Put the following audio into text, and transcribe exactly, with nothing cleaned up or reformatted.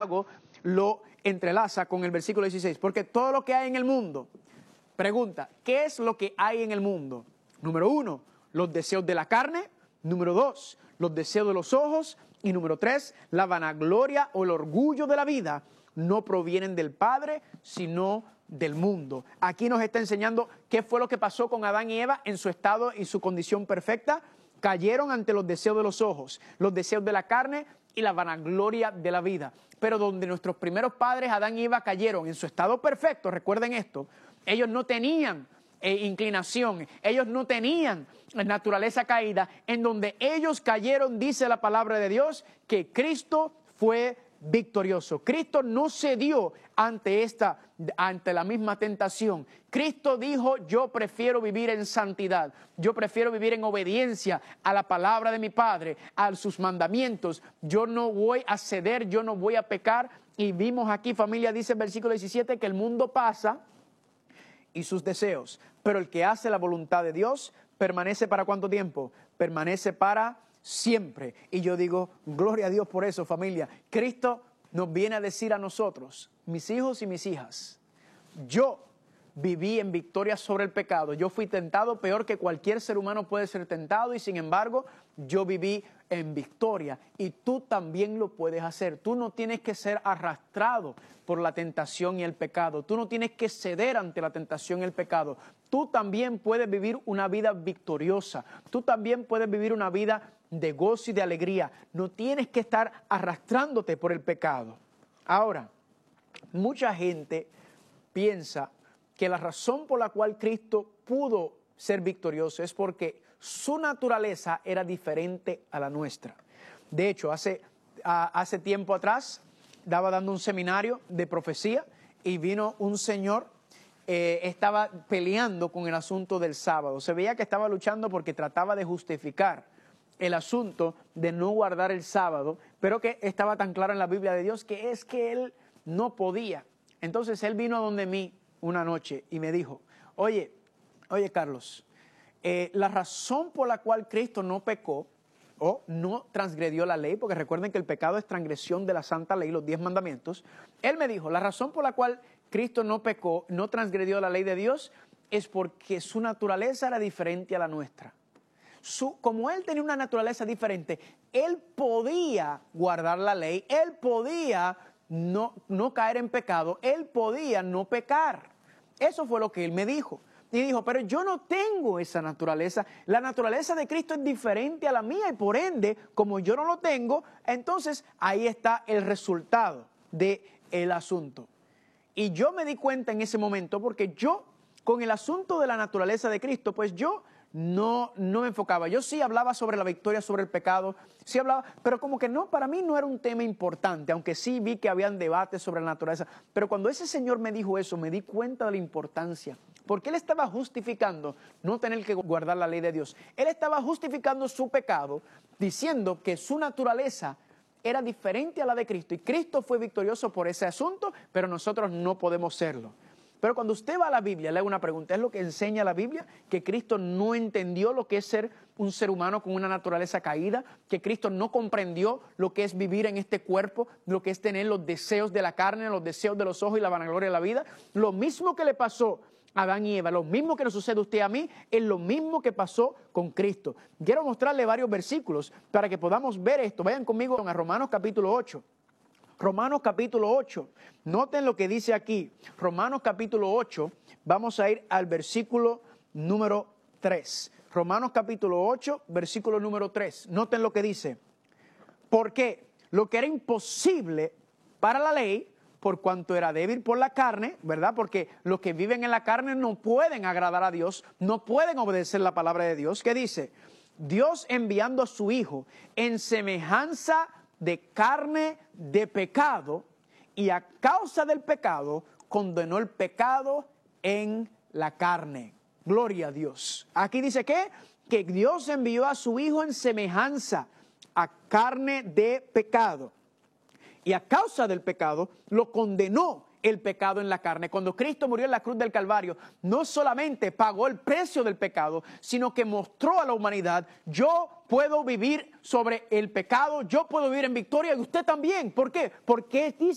Santiago lo entrelaza con el versículo dieciséis. Porque todo lo que hay en el mundo, pregunta, ¿qué es lo que hay en el mundo? Número uno, los deseos de la carne. Número dos, los deseos de los ojos. Y número tres, la vanagloria o el orgullo de la vida no provienen del Padre, sino del mundo. Aquí nos está enseñando qué fue lo que pasó con Adán y Eva en su estado y su condición perfecta. Cayeron ante los deseos de los ojos, los deseos de la carne y la vanagloria de la vida. Pero donde nuestros primeros padres, Adán y Eva, cayeron en su estado perfecto, recuerden esto, ellos no tenían eh, inclinación, ellos no tenían naturaleza caída. En donde ellos cayeron, dice la palabra de Dios, que Cristo fue victorioso. Cristo no cedió ante esta, ante la misma tentación. Cristo dijo: yo prefiero vivir en santidad, yo prefiero vivir en obediencia a la palabra de mi Padre, a sus mandamientos. Yo no voy a ceder, yo no voy a pecar. Y vimos aquí, familia, dice el versículo diecisiete, que el mundo pasa y sus deseos, pero el que hace la voluntad de Dios permanece ¿para cuánto tiempo? Permanece para siempre. Y yo digo, gloria a Dios por eso, familia. Cristo nos viene a decir a nosotros, mis hijos y mis hijas, yo viví en victoria sobre el pecado. Yo fui tentado peor que cualquier ser humano puede ser tentado, y sin embargo, yo viví en victoria. Y tú también lo puedes hacer. Tú no tienes que ser arrastrado por la tentación y el pecado. Tú no tienes que ceder ante la tentación y el pecado. Tú también puedes vivir una vida victoriosa. Tú también puedes vivir una vida de gozo y de alegría. No tienes que estar arrastrándote por el pecado. Ahora, mucha gente piensa que la razón por la cual Cristo pudo ser victorioso es porque su naturaleza era diferente a la nuestra. De hecho, hace, uh, hace tiempo atrás, estaba dando un seminario de profecía y vino un señor, eh, estaba peleando con el asunto del sábado. Se veía que estaba luchando porque trataba de justificar el asunto de no guardar el sábado, pero que estaba tan claro en la Biblia de Dios que es que él no podía. Entonces él vino a donde mí una noche y me dijo, oye, oye Carlos, eh, la razón por la cual Cristo no pecó o no transgredió la ley, porque recuerden que el pecado es transgresión de la santa ley, los diez mandamientos. Él me dijo, la razón por la cual Cristo no pecó, no transgredió la ley de Dios, es porque su naturaleza era diferente a la nuestra. Su, como él tenía una naturaleza diferente, él podía guardar la ley, él podía no, no caer en pecado, él podía no pecar. Eso fue lo que él me dijo. Y dijo, pero yo no tengo esa naturaleza. La naturaleza de Cristo es diferente a la mía y por ende, como yo no lo tengo, entonces ahí está el resultado del asunto. Y yo me di cuenta en ese momento porque yo, con el asunto de la naturaleza de Cristo, pues yo no, no me enfocaba. Yo sí hablaba sobre la victoria sobre el pecado, sí hablaba, pero como que no, para mí no era un tema importante, aunque sí vi que habían debates sobre la naturaleza. Pero cuando ese señor me dijo eso, me di cuenta de la importancia. Porque él estaba justificando no tener que guardar la ley de Dios. Él estaba justificando su pecado, diciendo que su naturaleza era diferente a la de Cristo. Y Cristo fue victorioso por ese asunto, pero nosotros no podemos serlo. Pero cuando usted va a la Biblia, le hago una pregunta, ¿es lo que enseña la Biblia? Que Cristo no entendió lo que es ser un ser humano con una naturaleza caída, que Cristo no comprendió lo que es vivir en este cuerpo, lo que es tener los deseos de la carne, los deseos de los ojos y la vanagloria de la vida. Lo mismo que le pasó a Adán y Eva, lo mismo que nos sucede a usted y a mí, es lo mismo que pasó con Cristo. Quiero mostrarle varios versículos para que podamos ver esto. Vayan conmigo a Romanos capítulo ocho. Romanos capítulo ocho, noten lo que dice aquí, Romanos capítulo ocho, vamos a ir al versículo número tres. Romanos capítulo ocho, versículo número tres, noten lo que dice. Porque lo que era imposible para la ley, por cuanto era débil por la carne, ¿verdad? Porque los que viven en la carne no pueden agradar a Dios, no pueden obedecer la palabra de Dios. ¿Qué dice? Dios enviando a su Hijo en semejanza de carne de pecado, y a causa del pecado condenó el pecado en la carne. Gloria a Dios. Aquí dice que, que Dios envió a su Hijo en semejanza a carne de pecado, y a causa del pecado lo condenó el pecado en la carne. Cuando Cristo murió en la cruz del Calvario, no solamente pagó el precio del pecado, sino que mostró a la humanidad, yo puedo vivir sobre el pecado, yo puedo vivir en victoria y usted también. ¿Por qué? Porque dice